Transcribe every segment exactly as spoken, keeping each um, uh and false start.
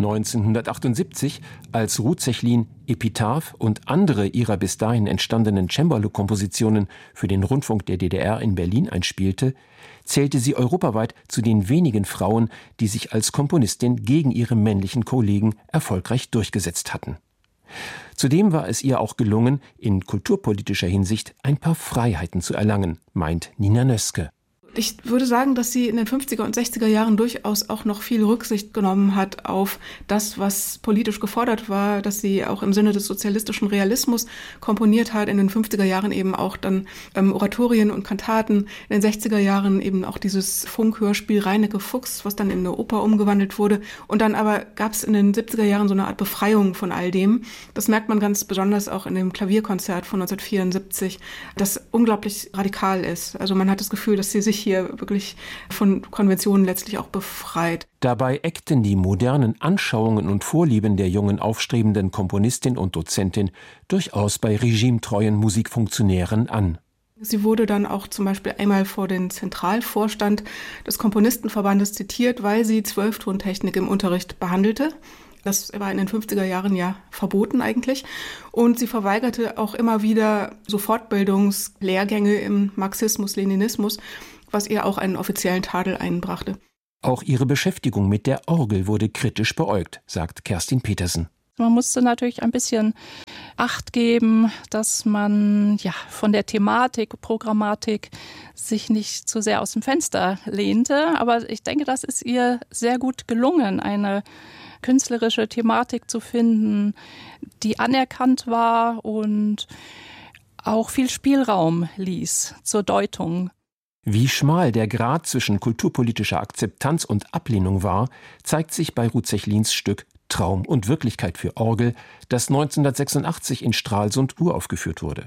neunzehnhundertachtundsiebzig, als Ruth Sechlin Epitaph und andere ihrer bis dahin entstandenen Cembalo-Kompositionen für den Rundfunk der D D R in Berlin einspielte, zählte sie europaweit zu den wenigen Frauen, die sich als Komponistin gegen ihre männlichen Kollegen erfolgreich durchgesetzt hatten. Zudem war es ihr auch gelungen, in kulturpolitischer Hinsicht ein paar Freiheiten zu erlangen, meint Nina Nöske. Ich würde sagen, dass sie in den fünfziger und sechziger Jahren durchaus auch noch viel Rücksicht genommen hat auf das, was politisch gefordert war, dass sie auch im Sinne des sozialistischen Realismus komponiert hat, in den fünfziger Jahren eben auch dann ähm, Oratorien und Kantaten, in den sechziger Jahren eben auch dieses Funkhörspiel Reineke Fuchs, was dann in eine Oper umgewandelt wurde. Und dann aber gab es in den siebziger Jahren so eine Art Befreiung von all dem. Das merkt man ganz besonders auch in dem Klavierkonzert von neunzehnhundertvierundsiebzig, das unglaublich radikal ist. Also man hat das Gefühl, dass sie sich hier wirklich von Konventionen letztlich auch befreit. Dabei eckten die modernen Anschauungen und Vorlieben der jungen aufstrebenden Komponistin und Dozentin durchaus bei regimetreuen Musikfunktionären an. Sie wurde dann auch zum Beispiel einmal vor den Zentralvorstand des Komponistenverbandes zitiert, weil sie Zwölftontechnik im Unterricht behandelte. Das war in den fünfziger Jahren ja verboten eigentlich. Und sie verweigerte auch immer wieder so Fortbildungslehrgänge im Marxismus-Leninismus, was ihr auch einen offiziellen Tadel einbrachte. Auch ihre Beschäftigung mit der Orgel wurde kritisch beäugt, sagt Kerstin Petersen. Man musste natürlich ein bisschen Acht geben, dass man ja von der Thematik, Programmatik sich nicht zu sehr aus dem Fenster lehnte. Aber ich denke, das ist ihr sehr gut gelungen, eine künstlerische Thematik zu finden, die anerkannt war und auch viel Spielraum ließ zur Deutung. Wie schmal der Grat zwischen kulturpolitischer Akzeptanz und Ablehnung war, zeigt sich bei Ruth Sechlins Stück Traum und Wirklichkeit für Orgel, das neunzehnhundertsechsundachtzig in Stralsund uraufgeführt wurde.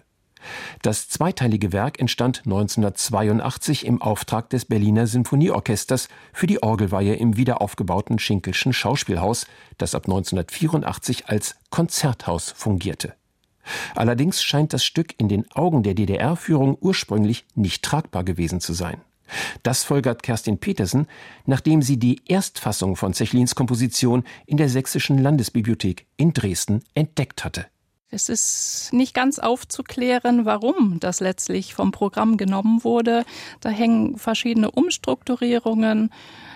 Das zweiteilige Werk entstand neunzehnhundertzweiundachtzig im Auftrag des Berliner Sinfonieorchesters für die Orgelweihe im wiederaufgebauten Schinkelschen Schauspielhaus, das ab neunzehnhundertvierundachtzig als Konzerthaus fungierte. Allerdings scheint das Stück in den Augen der D D R-Führung ursprünglich nicht tragbar gewesen zu sein. Das folgert Kerstin Petersen, nachdem sie die Erstfassung von Sechlins Komposition in der Sächsischen Landesbibliothek in Dresden entdeckt hatte. Es ist nicht ganz aufzuklären, warum das letztlich vom Programm genommen wurde. Da hängen verschiedene Umstrukturierungen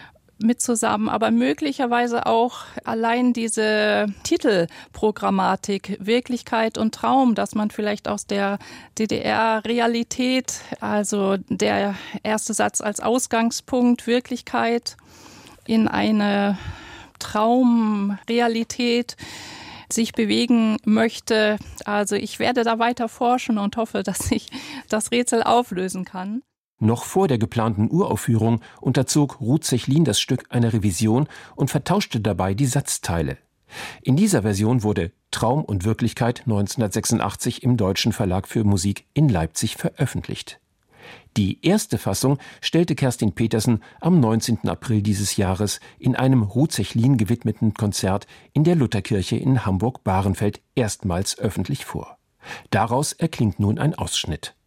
mit zusammen, aber möglicherweise auch allein diese Titelprogrammatik, Wirklichkeit und Traum, dass man vielleicht aus der D D R-Realität, also der erste Satz als Ausgangspunkt, Wirklichkeit, in eine Traumrealität sich bewegen möchte. Also ich werde da weiter forschen und hoffe, dass ich das Rätsel auflösen kann. Noch vor der geplanten Uraufführung unterzog Ruth Sechlin das Stück einer Revision und vertauschte dabei die Satzteile. In dieser Version wurde Traum und Wirklichkeit neunzehnhundertsechsundachtzig im Deutschen Verlag für Musik in Leipzig veröffentlicht. Die erste Fassung stellte Kerstin Petersen am neunzehnten April dieses Jahres in einem Ruth Sechlin gewidmeten Konzert in der Lutherkirche in Hamburg-Bahrenfeld erstmals öffentlich vor. Daraus erklingt nun ein Ausschnitt.